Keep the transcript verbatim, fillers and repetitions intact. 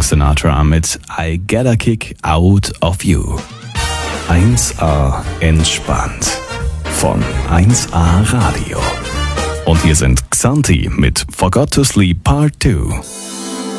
Sinatra mit I Get a Kick Out of You. eins A entspannt von eins A Radio. Und hier sind Xanthi mit Forgot to Sleep Part zwei.